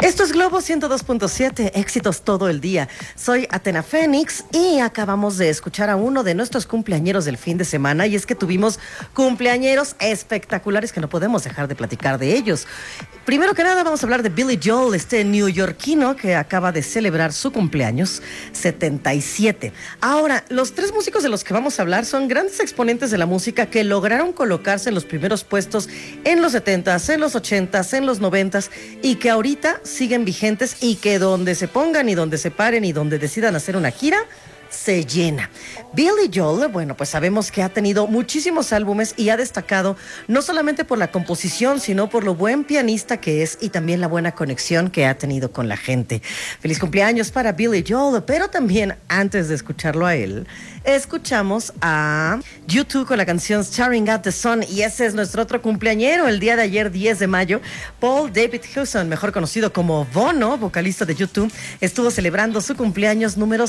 Esto es Globo 102.7, éxitos todo el día. Soy Athena Fénix y acabamos de escuchar a uno de nuestros cumpleañeros del fin de semana, y es que tuvimos cumpleañeros espectaculares que no podemos dejar de platicar de ellos. Primero que nada vamos a hablar de Billy Joel, este neoyorquino que acaba de celebrar su cumpleaños 77. Ahora, los tres músicos de los que vamos a hablar son grandes exponentes de la música que lograron colocarse en los primeros puestos en los 70s, en los 80s, en los 90s, y que ahorita siguen vigentes y que donde se pongan y donde se paren y donde decidan hacer una gira, se llena. Billy Joel, bueno, pues sabemos que ha tenido muchísimos álbumes y ha destacado no solamente por la composición, sino por lo buen pianista que es y también la buena conexión que ha tenido con la gente. Feliz cumpleaños para Billy Joel, pero también antes de escucharlo a él, escuchamos a U2 con la canción Staring at the Sun, y ese es nuestro otro cumpleañero el día de ayer, 10 de mayo. Paul David Hewson, mejor conocido como Bono, vocalista de U2, estuvo celebrando su cumpleaños número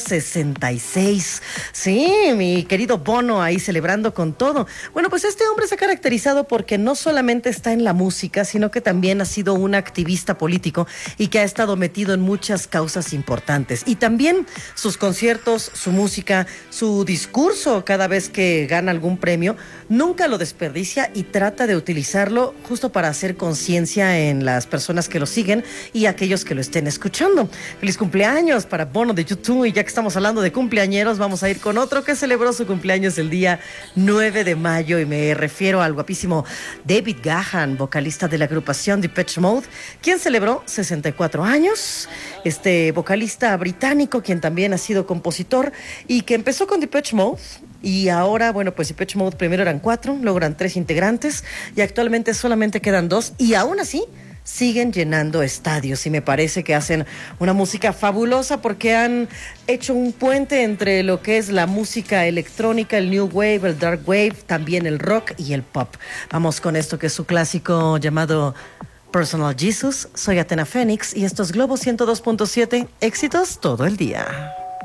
66. Sí, mi querido Bono ahí celebrando con todo. Bueno, pues este hombre se ha caracterizado porque no solamente está en la música, sino que también ha sido un activista político y que ha estado metido en muchas causas importantes. Y también sus conciertos, su música, su discurso cada vez que gana algún premio, nunca lo desperdicia y trata de utilizarlo justo para hacer conciencia en las personas que lo siguen y aquellos que lo estén escuchando. Feliz cumpleaños para Bono de U2, y ya que estamos hablando de cumpleañeros, vamos a ir con otro que celebró su cumpleaños el día 9 de mayo, y me refiero al guapísimo David Gahan, vocalista de la agrupación Depeche Mode, quien celebró 64 años. Este vocalista británico, quien también ha sido compositor y que empezó con Depeche Mode, y ahora, bueno, pues Depeche Mode primero eran 4, luego eran 3 integrantes y actualmente solamente quedan 2, y aún así siguen llenando estadios, y me parece que hacen una música fabulosa porque han hecho un puente entre lo que es la música electrónica, el new wave, el dark wave, también el rock y el pop. Vamos con esto que es su clásico llamado Personal Jesus. Soy Athena Fénix y esto es Globo 102.7, éxitos todo el día.